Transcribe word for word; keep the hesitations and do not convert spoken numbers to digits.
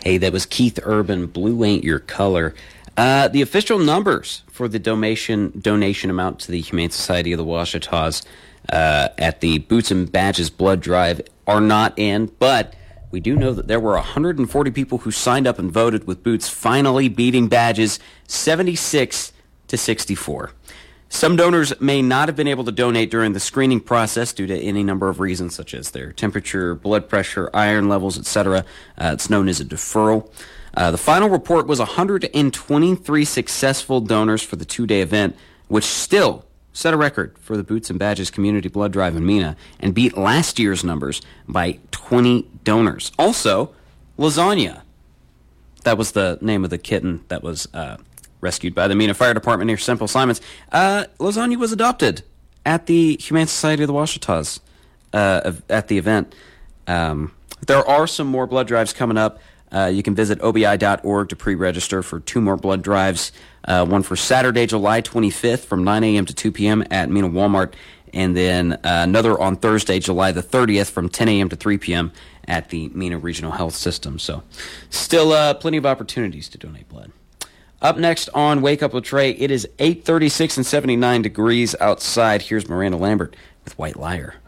Hey, that was Keith Urban, Blue Ain't Your Color. Uh, the official numbers for the donation donation amount to the Humane Society of the Ouachitas uh, at the Boots and Badges blood drive are not in, but we do know that there were one hundred forty people who signed up and voted, with Boots finally beating Badges seventy-six to sixty-four. Some donors may not have been able to donate during the screening process due to any number of reasons, such as their temperature, blood pressure, iron levels, et cetera. Uh, it's known as a deferral. Uh, the final report was one hundred twenty-three successful donors for the two-day event, which still set a record for the Boots and Badges Community Blood Drive in Mena and beat last year's numbers by twenty donors. Also, Lasagna. That was the name of the kitten that was uh, rescued by the Mena Fire Department near Simple Simons. Uh, Lasagna was adopted at the Humane Society of the Ouachitas uh, at the event. Um, there are some more blood drives coming up. Uh, you can visit O B I dot org to pre-register for two more blood drives. Uh, one for Saturday, July twenty-fifth from nine a.m. to two p.m. at Mena Walmart. And then uh, another on Thursday, July the thirtieth from ten a.m. to three p.m. at the Mena Regional Health System. So still uh, plenty of opportunities to donate blood. Up next on Wake Up with Trey, it is eight thirty-six and seventy-nine degrees outside. Here's Miranda Lambert with White Liar.